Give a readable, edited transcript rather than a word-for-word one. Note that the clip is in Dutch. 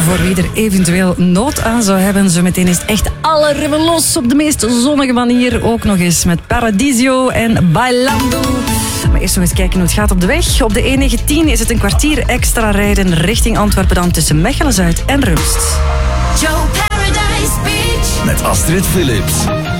voor wie er eventueel nood aan zou hebben. Zometeen is het echt alle remmen los op de meest zonnige manier. Ook nog eens met Paradiso en Bailando. Maar eerst nog eens kijken hoe het gaat op de weg. Op de E19 is het een kwartier extra rijden richting Antwerpen dan tussen Mechelen-Zuid en Rust. Joe Paradise Beach. Met Astrid Philips.